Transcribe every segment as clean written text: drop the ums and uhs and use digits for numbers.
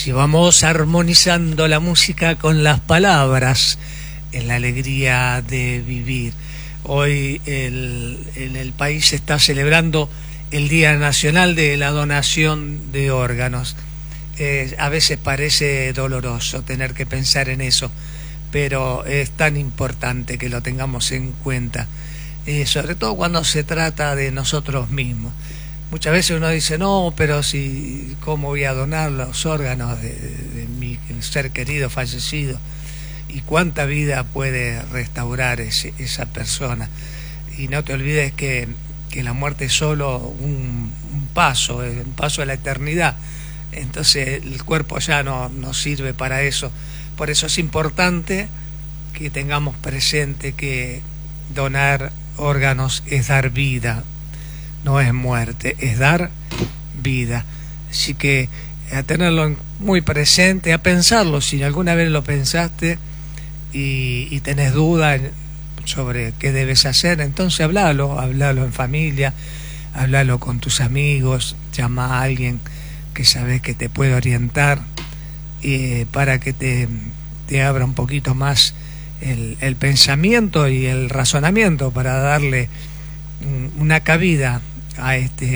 Así vamos armonizando la música con las palabras en la alegría de vivir. Hoy en el país se está celebrando el Día Nacional de la Donación de Órganos. A veces parece doloroso tener que pensar en eso, pero es tan importante que lo tengamos en cuenta, sobre todo cuando se trata de nosotros mismos. Muchas veces uno dice, no, pero si, ¿cómo voy a donar los órganos de mi ser querido fallecido? ¿Y cuánta vida puede restaurar esa persona? Y no te olvides que la muerte es solo un paso a la eternidad. Entonces el cuerpo ya no sirve para eso. Por eso es importante que tengamos presente que donar órganos es dar vida, no es muerte, es dar vida. Así que a tenerlo muy presente, a pensarlo, si alguna vez lo pensaste y tenés duda sobre qué debes hacer, entonces hablalo en familia, hablalo con tus amigos, llama a alguien que sabes que te puede orientar, para que te abra un poquito más el pensamiento y el razonamiento, para darle una cabida a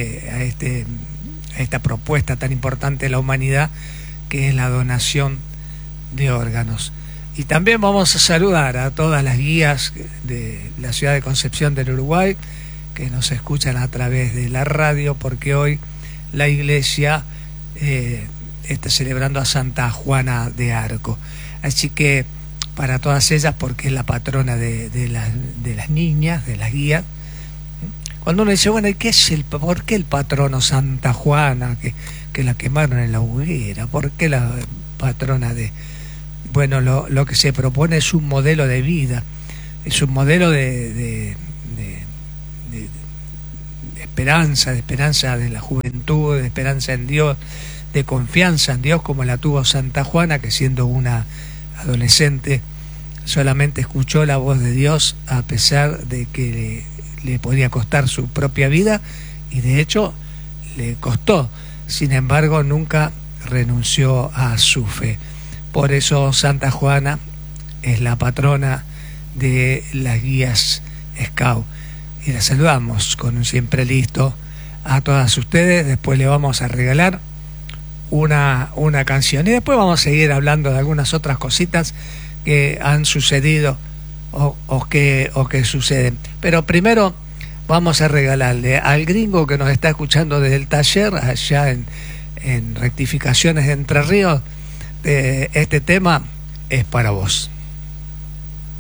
esta propuesta tan importante de la humanidad, que es la donación de órganos. Y también vamos a saludar a todas las guías de la ciudad de Concepción del Uruguay que nos escuchan a través de la radio, porque hoy la iglesia está celebrando a Santa Juana de Arco. Así que para todas ellas, porque es la patrona de las niñas, de las guías. Cuando uno dice, bueno, ¿y por qué el patrono Santa Juana, que la quemaron en la hoguera? ¿Por qué la patrona de...? Bueno, lo que se propone es un modelo de vida, es un modelo de esperanza, de la juventud, de esperanza en Dios, de confianza en Dios, como la tuvo Santa Juana, que siendo una adolescente solamente escuchó la voz de Dios, a pesar de que le podía costar su propia vida, y de hecho le costó. Sin embargo, nunca renunció a su fe. Por eso Santa Juana es la patrona de las guías Scout. Y la saludamos con un siempre listo a todas ustedes. Después le vamos a regalar una canción, y después vamos a seguir hablando de algunas otras cositas que han sucedido o que suceden. Pero primero vamos a regalarle al gringo que nos está escuchando desde el taller allá en Rectificaciones de Entre Ríos, este tema es para vos.